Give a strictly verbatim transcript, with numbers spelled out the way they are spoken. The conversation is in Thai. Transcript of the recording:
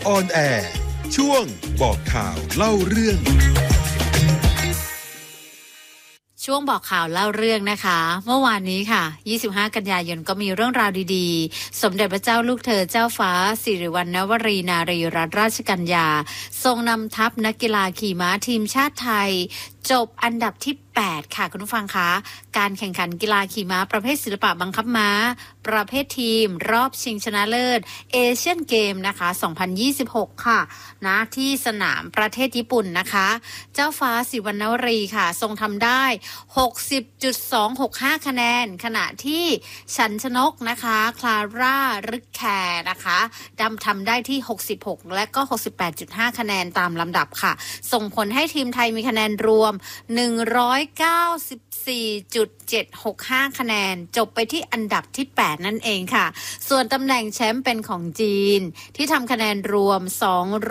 ออนแอร์ช่วงบอกข่าวเล่าเรื่องช่วงบอกข่าวเล่าเรื่องนะคะเมื่อวานนี้ค่ะยี่สิบห้ากันยายนก็มีเรื่องราวดีๆสมเด็จพระเจ้าลูกเธอเจ้าฟ้าสิริวัณณวรีนารีรัตนราชกัญญาทรงนำทัพนักกีฬาขี่ม้าทีมชาติไทยจบอันดับที่แปดค่ะคุณผู้ฟังคะการแข่งขันกีฬาขี่ม้าประเภทศิลปะบังคับม้าประเภททีมรอบชิงชนะเลิศเอเชียนเกมนะคะสองพันยี่สิบหกค่ะนะที่สนามประเทศญี่ปุ่นนะคะเจ้าฟ้าสิริวัณณวรีค่ะทรงทำได้ หกสิบจุดสองหกห้า คะแนนขณะที่ฉันชนกนะคะคลาร่ารึกแคร์นะคะดำทำได้ที่หกสิบหกและก็ หกสิบแปดจุดห้า คะแนนตามลำดับค่ะส่งผลให้ทีมไทยมีคะแนนรวมหนึ่งร้อยเก้าสิบสี่จุดเจ็ดหกห้า คะแนนจบไปที่อันดับที่แปดนั่นเองค่ะส่วนตำแหน่งแชมป์เป็นของจีนที่ทำคะแนนรวมสอง